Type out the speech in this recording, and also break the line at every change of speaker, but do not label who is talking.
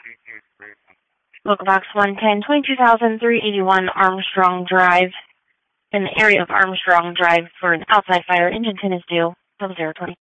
Local Box 110, 22,381 Armstrong Drive. In the area of Armstrong Drive for an outside fire, engine 10 is due. 0020.